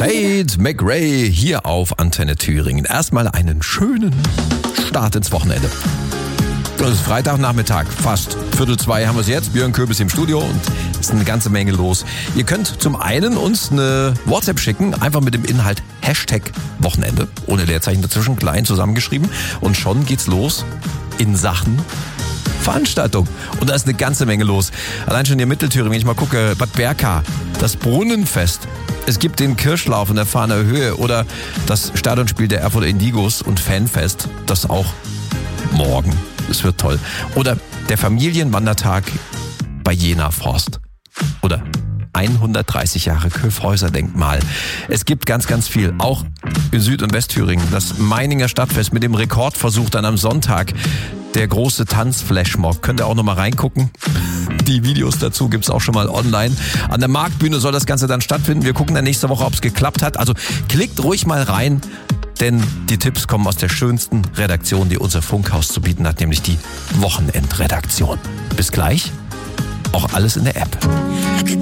Tate McRae hier auf Antenne Thüringen. Erstmal einen schönen Start ins Wochenende. Das ist Freitagnachmittag, fast 1:45 haben wir es jetzt. Björn Köbis im Studio und es ist eine ganze Menge los. Ihr könnt zum einen uns eine WhatsApp schicken, einfach mit dem Inhalt #Wochenende, ohne Leerzeichen dazwischen, klein zusammengeschrieben. Und schon geht's los in Sachen Veranstaltung. Und da ist eine ganze Menge los. Allein schon hier Mittelthüringen, wenn ich mal gucke, Bad Berka, das Brunnenfest. Es gibt den Kirschlauf in der Fahner Höhe oder das Stadionspiel der Erfurter Indigos und Fanfest, das auch morgen. Es wird toll. Oder der Familienwandertag bei Jena Forst. Oder 130 Jahre Köfhäuser-Denkmal. Es gibt ganz, ganz viel. Auch in Süd- und Westthüringen. Das Meininger Stadtfest mit dem Rekordversuch dann am Sonntag. Der große Tanzflashmob. Könnt ihr auch noch mal reingucken. Die Videos dazu gibt's auch schon mal online. An der Marktbühne soll das Ganze dann stattfinden. Wir gucken dann nächste Woche, ob es geklappt hat. Also klickt ruhig mal rein, denn die Tipps kommen aus der schönsten Redaktion, die unser Funkhaus zu bieten hat, nämlich die Wochenendredaktion. Bis gleich. Auch alles in der App.